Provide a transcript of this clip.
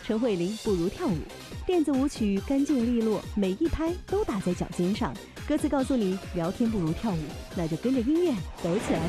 陈慧琳不如跳舞，电子舞曲干净利落，每一拍都打在脚尖上。歌词告诉你聊天不如跳舞，那就跟着音乐抖起来